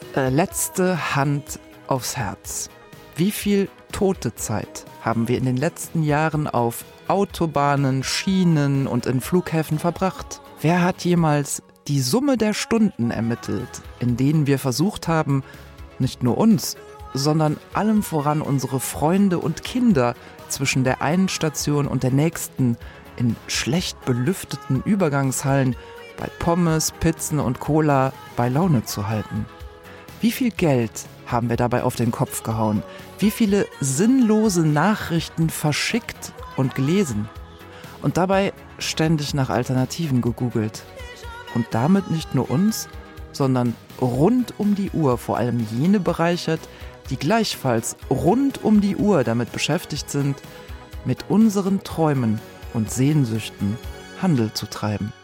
Letzte Hand aufs Herz. Wie viel tote Zeit haben wir in den letzten Jahren auf Autobahnen, Schienen und in Flughäfen verbracht? Wer hat jemals die Summe der Stunden ermittelt, in denen wir versucht haben, nicht nur uns, sondern allem voran unsere Freunde und Kinder zwischen der einen Station und der nächsten in schlecht belüfteten Übergangshallen bei Pommes, Pizzen und Cola bei Laune zu halten? Wie viel Geld haben wir dabei auf den Kopf gehauen? Wie viele sinnlose Nachrichten verschickt und gelesen? Und dabei ständig nach Alternativen gegoogelt. Und damit nicht nur uns, sondern rund um die Uhr vor allem jene bereichert, die gleichfalls rund um die Uhr damit beschäftigt sind, mit unseren Träumen und Sehnsüchten Handel zu treiben.